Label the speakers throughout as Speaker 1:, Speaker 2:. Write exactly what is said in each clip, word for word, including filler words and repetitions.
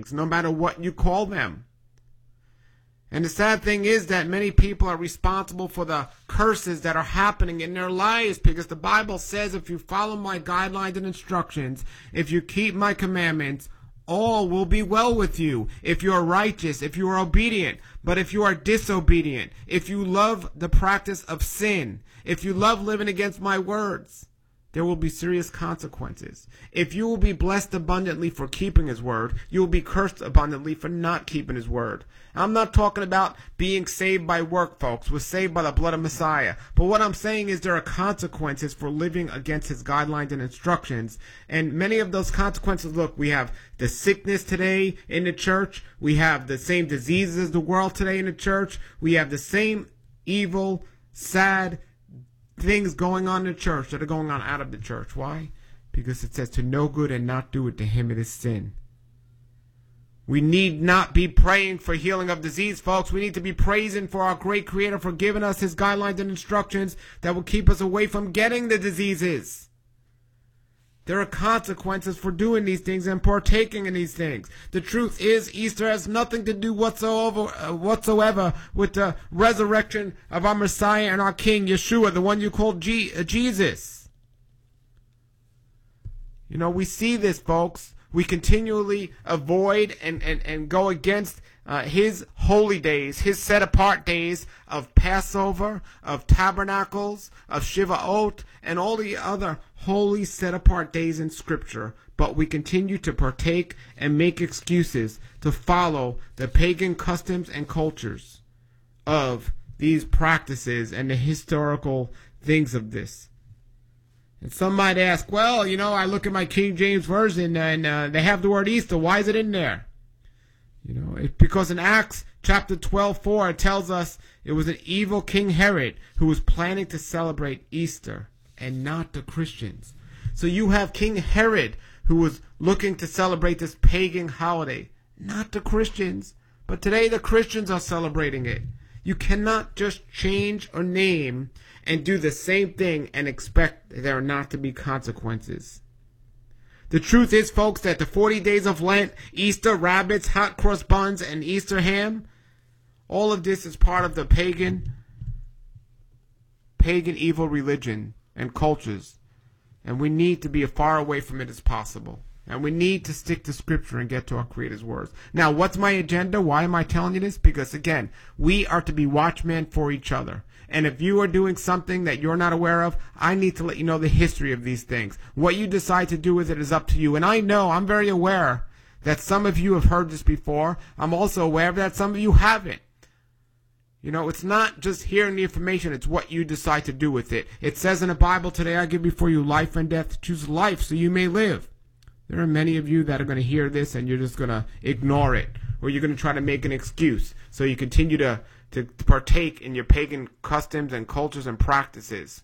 Speaker 1: things, no matter what you call them. And the sad thing is that many people are responsible for the curses that are happening in their lives, because the Bible says if you follow my guidelines and instructions, if you keep my commandments, all will be well with you. If you are righteous, if you are obedient. But if you are disobedient, if you love the practice of sin, if you love living against my words, there will be serious consequences. If you will be blessed abundantly for keeping his word, you will be cursed abundantly for not keeping his word. I'm not talking about being saved by work, folks. We're saved by the blood of Messiah. But what I'm saying is there are consequences for living against his guidelines and instructions. And many of those consequences, look, we have the sickness today in the church. We have the same diseases as the world today in the church. We have the same evil, sad things going on in the church that are going on out of the church. Why? Because it says to know good and not do it, to him it is sin. We need not be praying for healing of disease, folks. We need to be praising for our great Creator for giving us his guidelines and instructions that will keep us away from getting the diseases. There are consequences for doing these things and partaking in these things. The truth is, Easter has nothing to do whatsoever, uh, whatsoever with the resurrection of our Messiah and our King, Yeshua, the one you call G- uh, Jesus. You know, we see this, folks. We continually avoid and, and, and go against uh, his holy days, his set-apart days of Passover, of Tabernacles, of Shivaot, and all the other holy set-apart days in Scripture. But we continue to partake and make excuses to follow the pagan customs and cultures of these practices and the historical things of this. And some might ask, well, you know, I look at my King James Version and uh, they have the word Easter. Why is it in there? You know, it, because in Acts chapter twelve four, it tells us it was an evil King Herod who was planning to celebrate Easter and not the Christians. So you have King Herod who was looking to celebrate this pagan holiday, not the Christians. But today the Christians are celebrating it. You cannot just change a name and do the same thing and expect there not to be consequences. The truth is, folks, that the forty days of Lent, Easter rabbits, hot cross buns, and Easter ham, all of this is part of the pagan, pagan evil religion and cultures. And we need to be as far away from it as possible. And we need to stick to Scripture and get to our Creator's words. Now, what's my agenda? Why am I telling you this? Because, again, we are to be watchmen for each other. And if you are doing something that you're not aware of, I need to let you know the history of these things. What you decide to do with it is up to you. And I know, I'm very aware that some of you have heard this before. I'm also aware that some of you haven't. You know, it's not just hearing the information, it's what you decide to do with it. It says in the Bible, today I give before you life and death. Choose life so you may live. There are many of you that are going to hear this and you're just going to ignore it. Or you're going to try to make an excuse. So you continue to, to partake in your pagan customs and cultures and practices.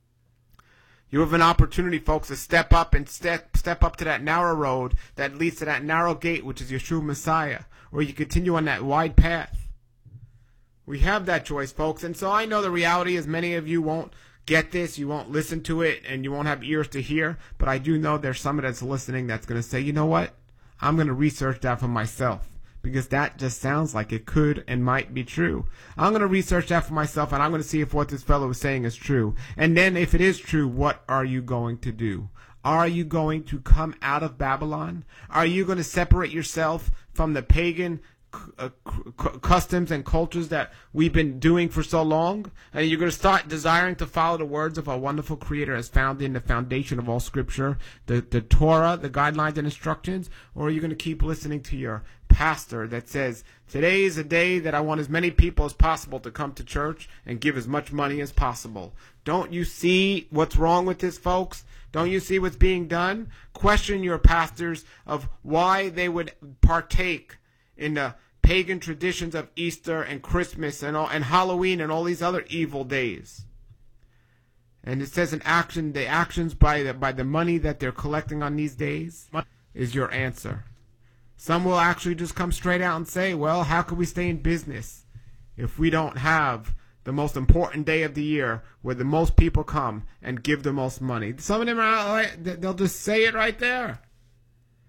Speaker 1: You have an opportunity, folks, to step up and step, step up to that narrow road that leads to that narrow gate, which is Yeshua Messiah. Or you continue on that wide path. We have that choice, folks. And so I know the reality is many of you won't get this, you won't listen to it, and you won't have ears to hear. But I do know there's someone that's listening that's going to say, you know what? I'm going to research that for myself. Because that just sounds like it could and might be true. I'm going to research that for myself, and I'm going to see if what this fellow is saying is true. And then if it is true, what are you going to do? Are you going to come out of Babylon? Are you going to separate yourself from the pagan Uh, customs and cultures that we've been doing for so long, and you're going to start desiring to follow the words of our wonderful Creator as found in the foundation of all Scripture, the, the Torah, the guidelines and instructions? Or are you going to keep listening to your pastor that says, today is a day that I want as many people as possible to come to church and give as much money as possible? Don't you see what's wrong with this, folks? Don't you see what's being done? Question your pastors of why they would partake in the pagan traditions of Easter and Christmas and all, and Halloween and all these other evil days. And it says in action, the actions by the, by the money that they're collecting on these days is your answer. Some will actually just come straight out and say, well, how can we stay in business if we don't have the most important day of the year where the most people come and give the most money? Some of them are, they'll just say it right there.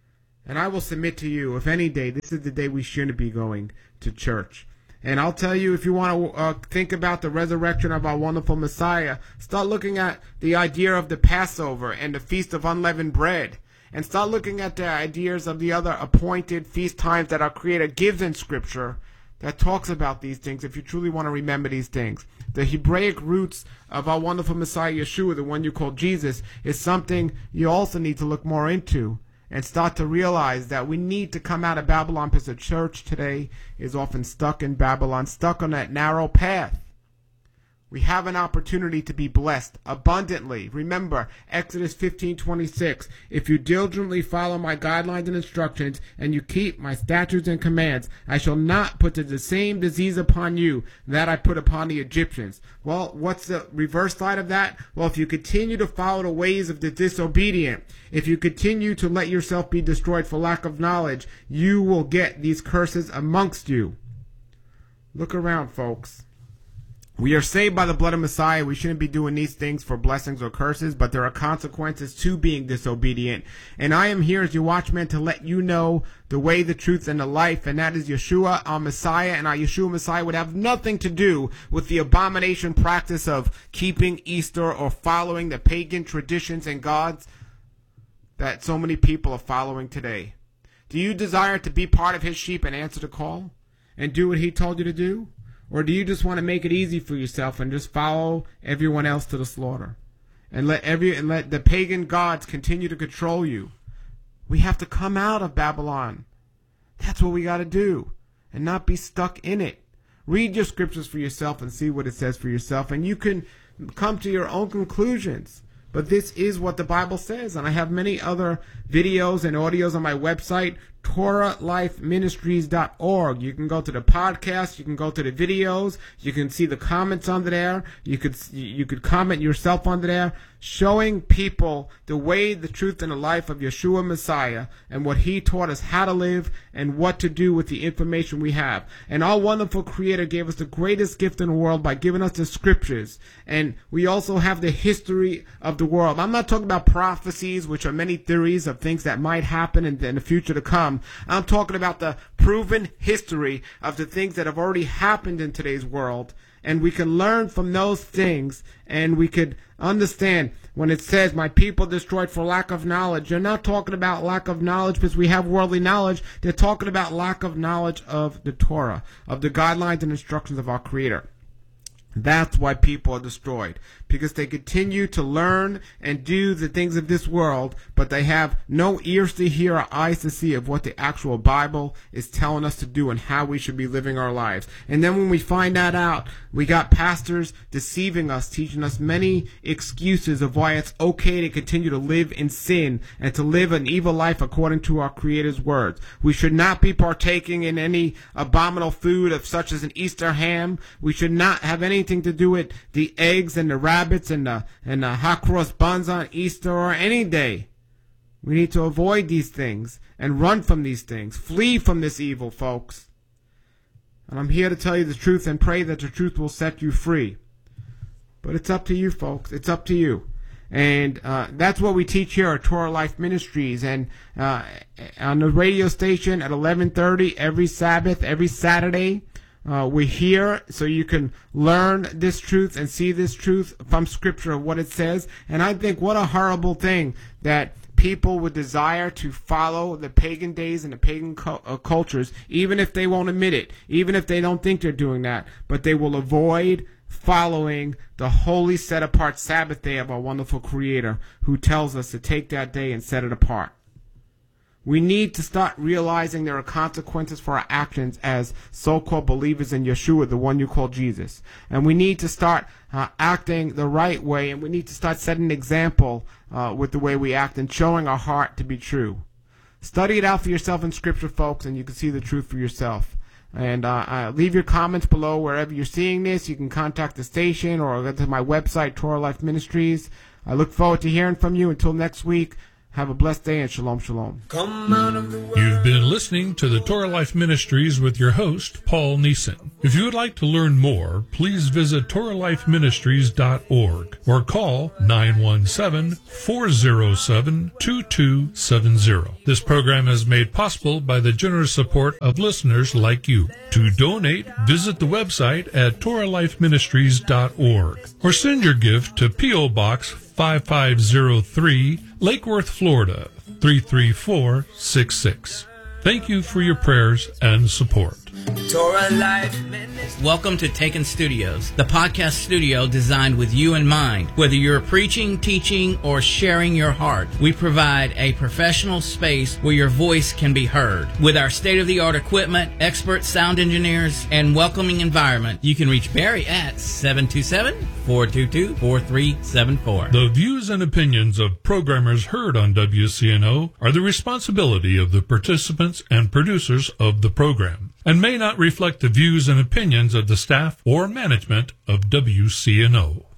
Speaker 1: And I will submit to you, if any day, this is the day we shouldn't be going to church. And I'll tell you, if you want to uh, think about the resurrection of our wonderful Messiah, start looking at the idea of the Passover and the Feast of Unleavened Bread. And start looking at the ideas of the other appointed feast times that our Creator gives in Scripture that talks about these things, if you truly want to remember these things. The Hebraic roots of our wonderful Messiah, Yeshua, the one you call Jesus, is something you also need to look more into and start to realize that we need to come out of Babylon, because the church today is often stuck in Babylon, stuck on that narrow path. We have an opportunity to be blessed abundantly. Remember, Exodus fifteen twenty-six, if you diligently follow my guidelines and instructions, and you keep my statutes and commands, I shall not put the same disease upon you that I put upon the Egyptians. Well, what's the reverse side of that? Well, if you continue to follow the ways of the disobedient, if you continue to let yourself be destroyed for lack of knowledge, you will get these curses amongst you. Look around, folks. We are saved by the blood of Messiah. We shouldn't be doing these things for blessings or curses, but there are consequences to being disobedient. And I am here as your watchman to let you know the way, the truth, and the life, and that is Yeshua, our Messiah. And our Yeshua Messiah would have nothing to do with the abomination practice of keeping Easter or following the pagan traditions and gods that so many people are following today. Do you desire to be part of his sheep and answer the call and do what he told you to do? Or do you just want to make it easy for yourself and just follow everyone else to the slaughter? And let every and let the pagan gods continue to control you. We have to come out of Babylon. That's what we got to do. And not be stuck in it. Read your scriptures for yourself and see what it says for yourself. And you can come to your own conclusions. But this is what the Bible says. And I have many other videos and audios on my website, Torah Life Ministries dot org. You can go to the podcast, you can go to the videos, you can see the comments under there, you could you could comment yourself under there, showing people the way, the truth, and the life of Yeshua Messiah and what he taught us how to live and what to do with the information we have. And our wonderful Creator gave us the greatest gift in the world by giving us the scriptures. And we also have the history of the world. I'm not talking about prophecies, which are many theories of things that might happen in, in the future to come. I'm talking about the proven history of the things that have already happened in today's world. And we can learn from those things, and we could understand when it says, my people destroyed for lack of knowledge. They're not talking about lack of knowledge because we have worldly knowledge. They're talking about lack of knowledge of the Torah, of the guidelines and instructions of our Creator. That's why people are destroyed, because they continue to learn and do the things of this world, but they have no ears to hear or eyes to see of what the actual Bible is telling us to do and how we should be living our lives. And then when we find that out, we got pastors deceiving us, teaching us many excuses of why it's okay to continue to live in sin and to live an evil life according to our Creator's words. We should not be partaking in any abominable food of such as an Easter ham. We should not have any anything to do with the eggs and the rabbits and the and the hot cross buns on Easter or any day. We need to avoid these things and run from these things. Flee from this evil, folks. And I'm here to tell you the truth and pray that the truth will set you free. But it's up to you, folks. It's up to you. And uh, that's what we teach here at Torah Life Ministries. And uh, on the radio station at eleven thirty every Sabbath, every Saturday, Uh, we're here so you can learn this truth and see this truth from Scripture, what it says. And I think what a horrible thing that people would desire to follow the pagan days and the pagan cu- uh, cultures, even if they won't admit it, even if they don't think they're doing that. But they will avoid following the holy set-apart Sabbath day of our wonderful Creator, who tells us to take that day and set it apart. We need to start realizing there are consequences for our actions as so-called believers in Yeshua, the one you call Jesus. And we need to start uh, acting the right way, and we need to start setting an example uh, with the way we act and showing our heart to be true. Study it out for yourself in Scripture, folks, and you can see the truth for yourself. And uh, uh, leave your comments below wherever you're seeing this. You can contact the station or go to my website, Torah Life Ministries. I look forward to hearing from you. Until next week, Have a blessed day and shalom, shalom.
Speaker 2: Come out of the world. You've been listening to the Torah Life Ministries with your host, Paul Neeson. If you would like to learn more, please visit Torah Life Ministries dot org or call nine one seven, four zero seven, two two seven zero. This program is made possible by the generous support of listeners like you. To donate, visit the website at Torah Life Ministries dot org or send your gift to P O. Box five five zero three, Lake Worth, Florida, three three four six six. Thank you for your prayers and support.
Speaker 3: Torah Life Ministries. Welcome to Taken Studios, the podcast studio designed with you in mind. Whether you're preaching, teaching, or sharing your heart, we provide a professional space where your voice can be heard. With our state-of-the-art equipment, expert sound engineers, and welcoming environment, you can reach Barry at seven two seven, four two two, four three seven four.
Speaker 2: The views and opinions of programmers heard on W C N O are the responsibility of the participants and producers of the program, and may not reflect the views and opinions of the staff or management of W C N O.